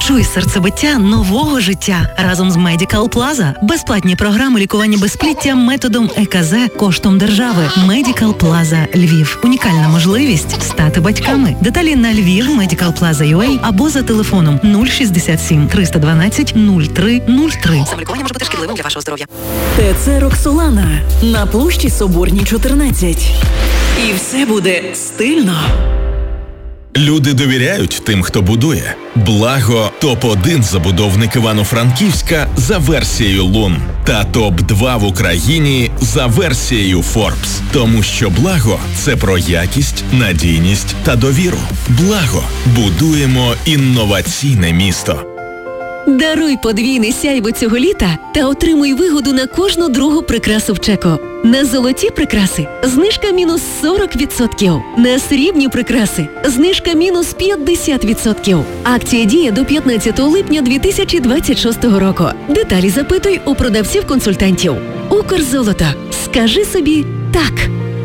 Відчуй серцебиття нового життя разом з Medical Plaza. Безплатні програми лікування безпліття методом ЕКЗ коштом держави. Medical Plaza Львів. Унікальна можливість стати батьками. Деталі на Львів Medical Plaza UA або за телефоном 067 312 0303. Самолікування може бути шкідливим для вашого здоров'я. ТЦ «Роксолана» на площі Соборній, 14. І все буде стильно. Люди довіряють тим, хто будує. Благо – топ-1 забудовник Івано-Франківська за версією Лун. Та топ-2 в Україні за версією Forbes. Тому що Благо – це про якість, надійність та довіру. Благо – будуємо інноваційне місто. Даруй подвійне сяйво цього літа та отримуй вигоду на кожну другу прикрасу в чеку. На золоті прикраси – знижка мінус 40%. На срібні прикраси – знижка мінус 50%. Акція діє до 15 липня 2026 року. Деталі запитуй у продавців-консультантів. Укрзолото. Скажи собі «так».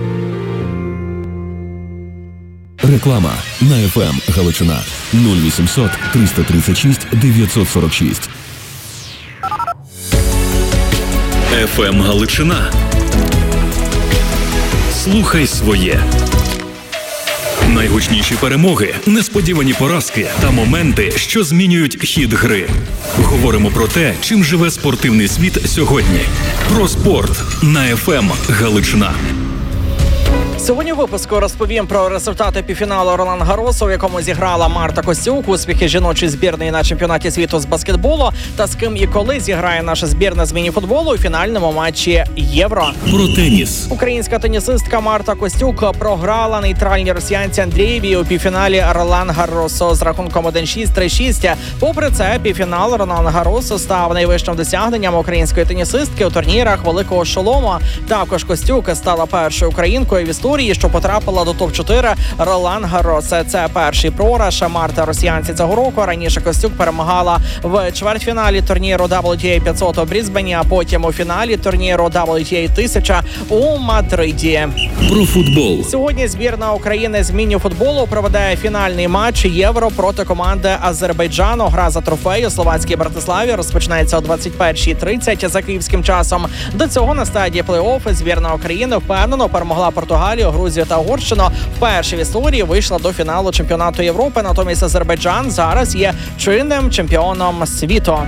Реклама на FM Галичина 0800 336 946. FM Галичина. Слухай своє. Найгучніші перемоги, несподівані поразки та моменти, що змінюють хід гри. Говоримо про те, чим живе спортивний світ сьогодні. Про спорт на FM Галичина. Сьогодні у випуску розповім про результати півфіналу Ролан-Гарросу, в якому зіграла Марта Костюк, успіхи жіночої збірної на чемпіонаті світу з баскетболу та з ким і коли зіграє наша збірна з міні-футболу у фінальному матчі Євро. Про теніс. Українська тенісистка Марта Костюк програла нейтральній росіянці Андрієвій у півфіналі Ролан-Гарросу з рахунком 1-6, 3-6. Попри це, півфінал Ролан-Гарросу став найвищим досягненням української тенісистки у турнірах Великого Шолому. Також Костюк стала першою українкою в історії, що потрапила до топ-4 Ролан-Гаррос. Це перший програш Марта росіянці цього року. Раніше Костюк перемагала в чвертьфіналі турніру WTA 500 у Брізбені, а потім у фіналі турніру WTA 1000 у Мадриді. Про футбол. Сьогодні збірна України з міні-футболу проведе фінальний матч Євро проти команди Азербайджану. Гра за трофей у словацькій Братиславі розпочинається о 21:30 за київським часом. До цього на стадії плей-офф збірна України впевнено перемогла Португалію, Грузію та Угорщину. Вперше в історії вийшла до фіналу чемпіонату Європи. Натомість Азербайджан зараз є чинним чемпіоном світу.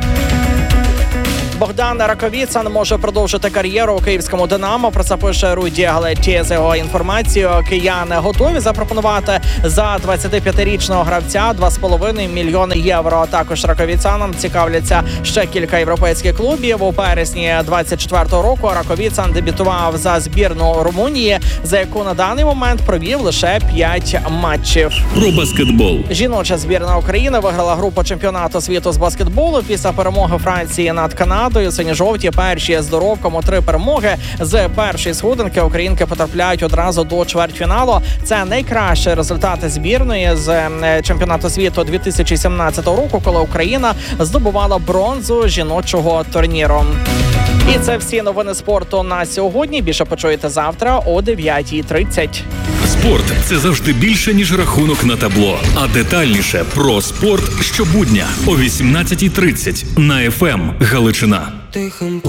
Богдан Раковіцин може продовжити кар'єру у київському «Динамо». Про це пише Руді Галетті. За його інформацією, кияни готові запропонувати за 25-річного гравця 2,5 мільйони євро. Також Раковіцаном цікавляться ще кілька європейських клубів. У вересні 24-го року Раковіцин дебютував за збірну Румунії, за яку на даний момент провів лише 5 матчів. Про баскетбол. Жіноча збірна України виграла групу чемпіонату світу з баскетболу після перемоги Франції над Канадою. Синьо-жовті перші з доробком у 3 перемоги. З першої сходинки українки потрапляють одразу до чвертьфіналу. Це найкращі результати збірної з чемпіонату світу 2017 року, коли Україна здобувала бронзу жіночого турніру. І це всі новини спорту на сьогодні. Більше почуєте завтра о 9:30. Спорт – це завжди більше, ніж рахунок на табло. А детальніше про спорт щобудня о 18:30 на FM Галичина.